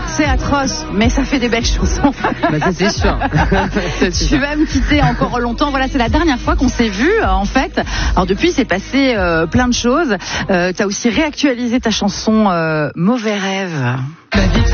sûr, c'est atroce, mais ça fait des belles chansons. Bah, ça, c'est sûr. Tu vas me quitter encore longtemps. Voilà, c'est la dernière fois qu'on s'est vu, en fait. Alors depuis, c'est passé plein de choses. T'as aussi réactualisé ta chanson Mauvais rêve.